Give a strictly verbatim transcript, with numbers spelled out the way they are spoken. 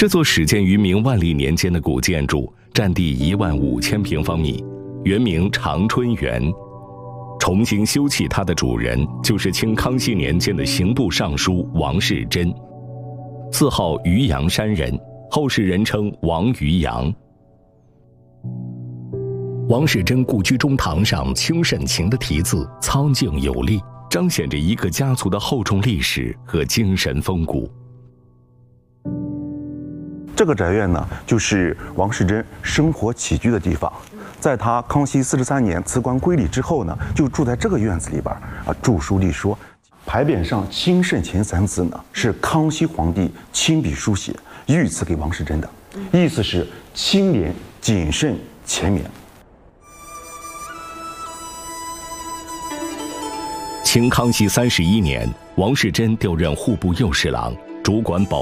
这座始建于明万历年间的古建筑，占地一万五千平方米，原名长春园。重新修葺它的主人就是清康熙年间的刑部尚书王士祯，自号渔阳山人，后世人称王渔阳。王士祯故居中堂上清慎晴的题字苍劲有力，彰显着一个家族的厚重历史和精神风骨。 这个宅院呢，就是王士祯生活起居的地方。在他康熙四十三年辞官归里之后呢，就住在这个院子里边啊，著书立说。牌匾上“清慎晴”三字呢，是康熙皇帝亲笔书写，御赐给王士祯的，意思是清廉、谨慎、勤勉。 清康熙三十一年，王士祯调任户部右侍郎，主管保